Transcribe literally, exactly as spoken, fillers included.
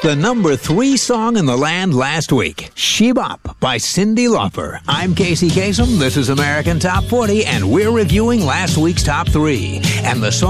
The number three song in the land last week, She Bop by Cyndi Lauper. I'm Casey Kasem. This is American Top forty, and we're reviewing last week's top three. And the song